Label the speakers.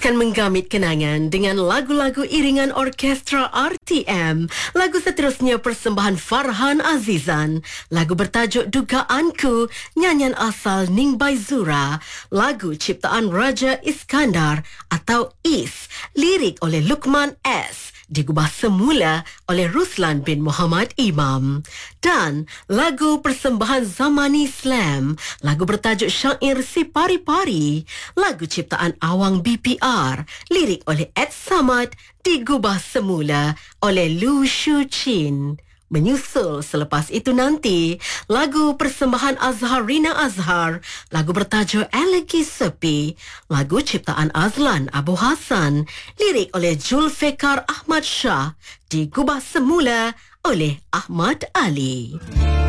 Speaker 1: Teruskan menggamit kenangan dengan lagu-lagu iringan orkestra RTM. Lagu seterusnya persembahan Farhan Azizan. Lagu bertajuk Dugaanku, nyanyian asal Ningbai Zura. Lagu ciptaan Raja Iskandar atau Is. Lirik oleh Luqman S. Digubah semula oleh Ruslan bin Muhammad Imam. Dan lagu persembahan Zamani Slam, lagu bertajuk Syair Si Pari-Pari, lagu ciptaan Awang BPR, lirik oleh Ed Samad, digubah semula oleh Lu Shu Chin. Menyusul selepas itu nanti, lagu persembahan Azharina Azhar, lagu bertajuk Elegi Sepi, lagu ciptaan Azlan Abu Hassan, lirik oleh Julfikar Ahmad Shah, digubah semula oleh Ahmad Ali.